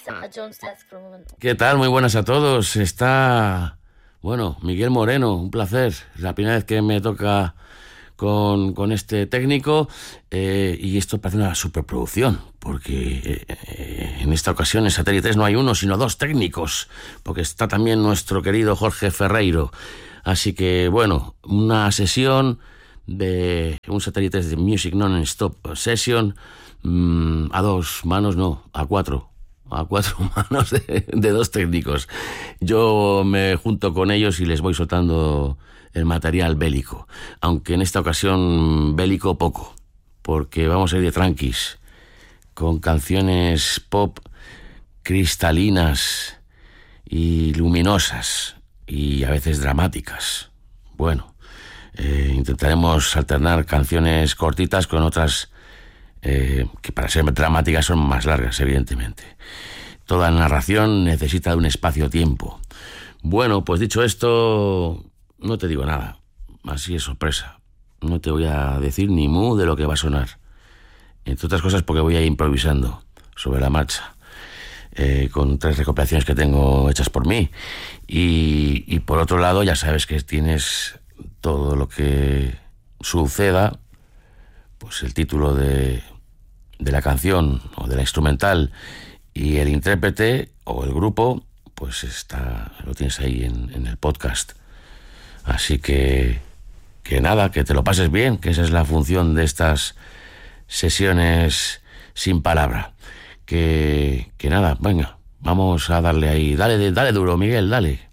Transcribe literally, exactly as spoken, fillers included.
¿Qué tal? Muy buenas a todos. Está, bueno, Miguel Moreno, un placer. Es la primera vez que me toca con, con este técnico eh, y esto parece una superproducción, porque eh, en esta ocasión en Satélites no hay uno, sino dos técnicos, porque está también nuestro querido Jorge Ferreiro. Así que, bueno, una sesión de un Satélites de Music Non-Stop Session mmm, a dos manos, no, a cuatro. A cuatro manos de, de dos técnicos. Yo me junto con ellos y les voy soltando el material bélico, aunque en esta ocasión bélico poco, porque vamos a ir de tranquis, con canciones pop cristalinas y luminosas y a veces dramáticas. Bueno, eh, intentaremos alternar canciones cortitas con otras eh, que para ser dramáticas son más largas, evidentemente. Toda narración necesita de un espacio-tiempo. Bueno, pues dicho esto, no te digo nada. Así es sorpresa. No te voy a decir ni mu de lo que va a sonar. Entre otras cosas porque voy a ir improvisando sobre la marcha. Eh, con tres recopilaciones que tengo hechas por mí. Y, y por otro lado, ya sabes que tienes todo lo que suceda, pues el título de, de la canción o de la instrumental y el intérprete o el grupo, pues está, lo tienes ahí en, en el podcast. Así que, que nada, que te lo pases bien, que esa es la función de estas sesiones sin palabra. Que, que nada, venga, vamos a darle ahí, dale, dale duro, Miguel, dale.